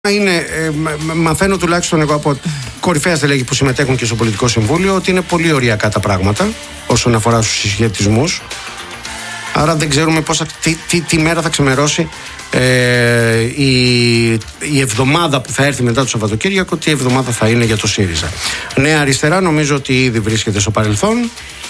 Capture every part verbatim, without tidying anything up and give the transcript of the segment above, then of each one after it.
Είναι, ε, μαθαίνω τουλάχιστον εγώ από κορυφαία στελέχη που συμμετέχουν και στο Πολιτικό Συμβούλιο ότι είναι πολύ ωριακά τα πράγματα όσον αφορά στους συσχετισμούς. Άρα δεν ξέρουμε πόσα, τι, τι, τι μέρα θα ξεμερώσει ε, η, η εβδομάδα που θα έρθει μετά το Σαββατοκύριακο, τι εβδομάδα θα είναι για το ΣΥΡΙΖΑ. Νέα Αριστερά νομίζω ότι ήδη βρίσκεται στο παρελθόν.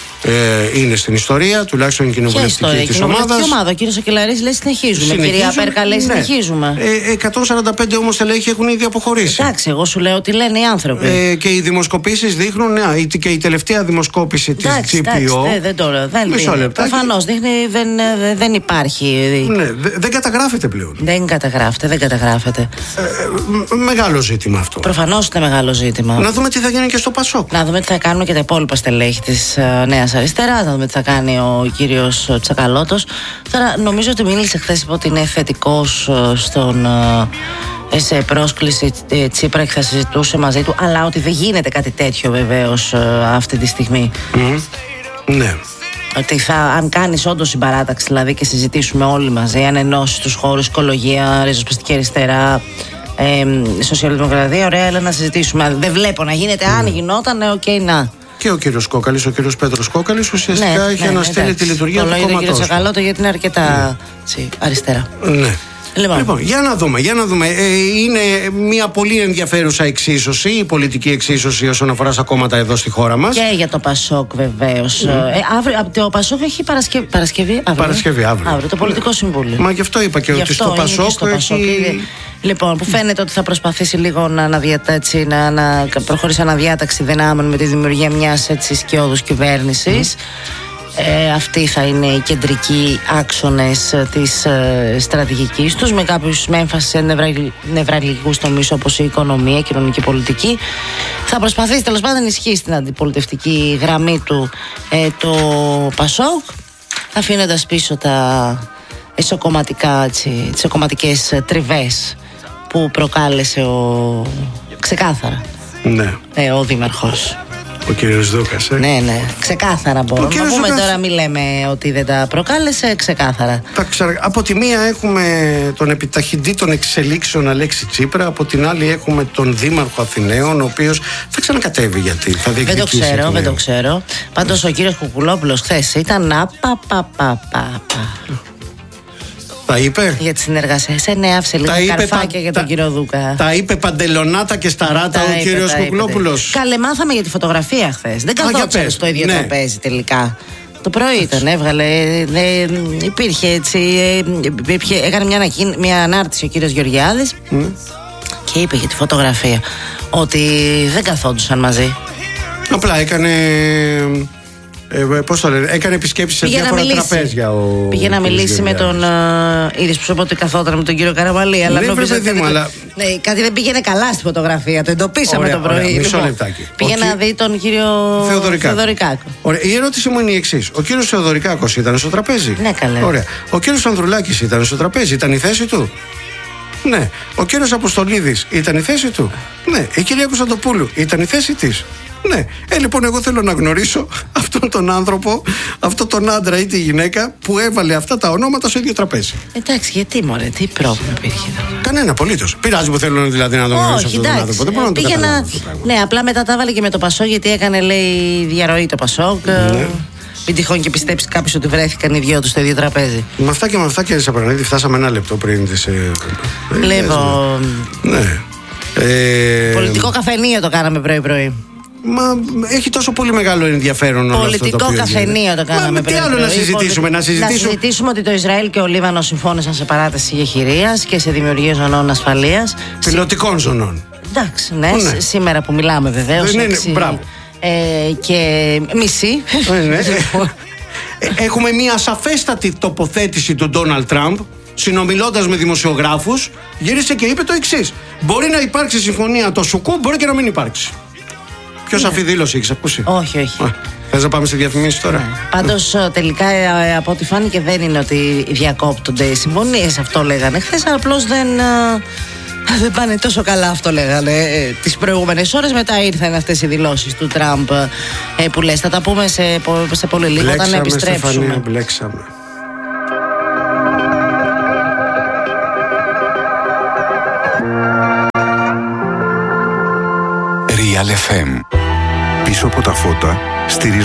Ε, είναι στην ιστορία, τουλάχιστον η κοινοβουλευτική της ομάδας. Η ομάδα, ο κύριος Σακελαρής λέει συνεχίζουμε. Η κυρία Πέρκα λέει ναι. συνεχίζουμε. Ε, εκατόν σαράντα πέντε όμως στελέχη έχουν ήδη αποχωρήσει. Εντάξει, εγώ σου λέω τι λένε οι άνθρωποι. Ε, και οι δημοσκοπήσεις δείχνουν, ναι, και η τελευταία δημοσκόπηση της τζι πι ο. Εντάξει, δεν τώρα. Προφανώς δείχνει δεν, δεν υπάρχει. Ναι, δεν καταγράφεται πλέον. Δεν καταγράφεται, δεν καταγράφεται. Ε, ε, μεγάλο ζήτημα αυτό. Προφανώς είναι μεγάλο ζήτημα. Να δούμε τι θα γίνει και στο Πασόκ. Να δούμε τι θα κάνουν και τα υπόλοιπα στελέχη της uh, Νέας Αριστερά, θα δούμε τι θα κάνει ο κύριος Τσακαλώτος. Τώρα νομίζω ότι μίλησε χθες, είπε ότι είναι θετικός στον, σε πρόσκληση Τσίπρα και θα συζητούσε μαζί του, αλλά ότι δεν γίνεται κάτι τέτοιο βεβαίως αυτή τη στιγμή. Mm. Ναι. Ότι θα, αν κάνεις όντως συμπαράταξη δηλαδή και συζητήσουμε όλοι μαζί, αν ενώσεις τους χώρους, οικολογία, ριζοσπαστική αριστερά, ε, σοσιαλδημοκρατία, ωραία, αλλά να συζητήσουμε. Δεν βλέπω να γίνεται, mm. αν γινόταν, οκ, okay, να. Και ο κύριος Κόκαλης, ο κύριος Πέτρος Κόκαλης ουσιαστικά ναι, έχει ναι, αναστέλει ναι, τη λειτουργία το του κόμματος. Το λόγιο του κύριο Τσακαλώτο γιατί είναι αρκετά ναι. αριστερά. Ναι. Λοιπόν. λοιπόν, για να δούμε, για να δούμε. Ε, είναι μια πολύ ενδιαφέρουσα εξίσωση, η πολιτική εξίσωση όσον αφορά στα κόμματα εδώ στη χώρα μας. Και για το Πασόκ βεβαίως. Mm. Ε, αύριο, το Πασόκ έχει Παρασκευή. Παρασκευή, αύριο. Παρασκευή, αύριο. αύριο το Πολιτικό ναι. Συμβούλιο. Μα γι' αυτό είπα και γι ότι στο Πασόκ. Στο Πασόκ έχει... Λοιπόν, που φαίνεται ότι θα προσπαθήσει λίγο να, αναδιατάξει, να, να προχωρήσει αναδιάταξη δυνάμεων με τη δημιουργία μιας έτσι σκιώδους κυβέρνησης. Mm. Ε, αυτοί θα είναι οι κεντρικοί άξονες της ε, στρατηγικής τους, με κάποιους με έμφαση σε νευραλγικούς τομείς όπως η οικονομία, η κοινωνική πολιτική. Θα προσπαθήσει τέλος πάντων να ενισχύσει την αντιπολιτευτική γραμμή του ε, το Πασόκ, αφήνοντας πίσω τα εσωκομματικά, έτσι, τις εσωκομματικές τριβές που προκάλεσε ο... ξεκάθαρα ναι. ε, ο Δήμαρχος. Ο κύριος Δούκας, ε. Ναι, ναι, ξεκάθαρα μπορούμε να πούμε Δούκας... τώρα, μην λέμε ότι δεν τα προκάλεσε, ξεκάθαρα. Τα ξα... Από τη μία έχουμε τον επιταχυντή των εξελίξεων Αλέξη Τσίπρα, από την άλλη έχουμε τον Δήμαρχο Αθηναίων, ο οποίος θα ξανακατέβει γιατί θα διεκδικήσει. Δεν το ξέρω, δεν το ξέρω. Πάντως ο κύριος Κουκουλόπουλος χθες ήταν απαπαπαπαπα. Τα είπε. Για τη συνεργασία. Σε ναι, άφησε λίγο καρφάκια για τον τα, κύριο Δούκα. Τα είπε παντελονάτα και σταράτα ο κύριος Κουκουλόπουλος. Καλέ, μάθαμε για τη φωτογραφία χθες. Δεν καθόντουσαν στο ίδιο ναι. τραπέζι τελικά. Το πρωί ήταν, έβγαλε. Ε, υπήρχε έτσι. Ε, υπήρχε, έκανε μια, μια ανάρτηση ο κύριος Γεωργιάδης mm. και είπε για τη φωτογραφία ότι δεν καθόντουσαν μαζί. Απλά έκανε. Ε, πώς το λένε, έκανε επισκέψεις σε διάφορα τραπέζια. Ο... Πήγε να μιλήσει με τον. Uh, είδες που σου είπα ότι καθόταν με τον κύριο Καραβαλή. Αλλά ναι, νομίζω ότι. Μου, αλλά... ναι, κάτι δεν πήγαινε καλά στη φωτογραφία. Το εντοπίσαμε ωραία, το πρωί. Ωραία, μισό λοιπόν, λεπτάκι. Πήγε να δει τον κύριο Θεοδωρικάκο. Θεοδωρικάκο. Ωραία. Η ερώτηση μου είναι η εξής. Ο κύριος Θεοδωρικάκος ήταν στο τραπέζι. Ναι, καλά. Ωραία. Ο κύριος Ανδρουλάκης ήταν στο τραπέζι. Ήταν η θέση του. Ναι. Ο κύριος Αποστολίδης ήταν η θέση του. Ναι. Η κυρία Κωνσταντοπούλου ήταν η θέση της. Ναι. Ε, λοιπόν, εγώ θέλω να γνωρίσω αυτόν τον άνθρωπο, αυτόν τον άντρα ή τη γυναίκα που έβαλε αυτά τα ονόματα στο ίδιο τραπέζι. Εντάξει, γιατί μωρέ, τι πρόβλημα υπήρχε εδώ. Κανένα, απολύτως. Πειράζει που θέλω δηλαδή να τον γνωρίσω αυτόν τον άνθρωπο. Δεν μπορώ να το καταλάβω. Ναι, απλά μετά τα έβαλε και με το Πασόκ, γιατί έκανε, λέει, διαρροή το Πασόκ. Ναι. Μην τυχόν και πιστέψει κάποιο ότι βρέθηκαν οι δυο του στο ίδιο τραπέζι. Με αυτά και με αυτά, κύριε Σαπρανίδη, φτάσαμε ένα λεπτό πριν τις. Λοιπόν. Ναι. Ε... Πολιτικό καφενείο το κάναμε πρωί-πρωί. Μα έχει τόσο πολύ μεγάλο ενδιαφέρον όλο αυτό το Πολιτικό καφενείο το κάναμε πρωί. Τι άλλο να συζητήσουμε, να συζητήσουμε. Να συζητήσουμε ότι το Ισραήλ και ο Λίβανος συμφώνησαν σε παράταση εχειρίας και σε δημιουργία ζωνών ασφαλείας. Πιλωτικών ζωνών. Εντάξει, ναι, ναι. Σήμερα που μιλάμε βεβαίως. Ναι, ναι, μπράβο. Ε, και μισή. Ναι, ναι. Έχουμε μια σαφέστατη τοποθέτηση του Ντόναλντ Τραμπ, συνομιλώντας με δημοσιογράφους, γύρισε και είπε το εξής: μπορεί να υπάρξει συμφωνία το Σουκού, μπορεί και να μην υπάρξει. Πιο σαφή ναι. δήλωση έχεις ακούσει? Όχι, όχι. Θες να πάμε στη διαφημίση τώρα? Ναι. Πάντως τελικά από ό,τι φάνηκε δεν είναι ότι διακόπτονται οι συμφωνίες, αυτό λέγανε χθες, απλώς δεν. Δεν πάνε τόσο καλά, αυτό λέγανε ε, τις προηγούμενες ώρες. Μετά ήρθαν αυτές οι δηλώσεις του Τραμπ ε, που λες. Θα τα πούμε σε, σε πολύ λίγο μπλέξαμε, όταν επιστρέψουμε. Στεφανία, μπλέξαμε. Real εφ εμ. Πίσω από τα φώτα, στηρίζοντας